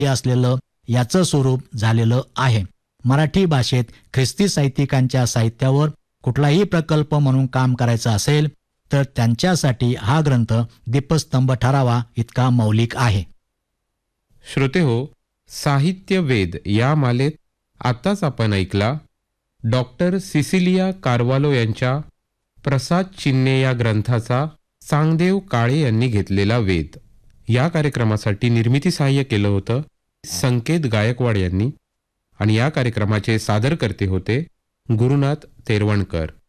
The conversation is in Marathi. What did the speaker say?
असलेलं याचं स्वरूप झालेलं आहे. मराठी भाषेत ख्रिस्ती साहित्यिकांच्या साहित्यावर कुठलाही प्रकल्प म्हणून काम करायचं असेल तर त्यांच्यासाठी हा ग्रंथ दीपस्तंभ ठरावा इतका मौलिक आहे. श्रोतेहो, साहित्य वेद या मालेत आताच आपण ऐकला डॉक्टर सिसिलिया कार्वालो यांच्या प्रसाद चिन्हे या ग्रंथाचा चांगदेव काळे यांनी घेतलेला वेध. या कार्यक्रमासाठी निर्मिती सहाय्य केलं होतं संकेत गायकवाड यांनी आणि या कार्यक्रमाचे सादरकर्ते होते गुरुनाथ तेरवणकर.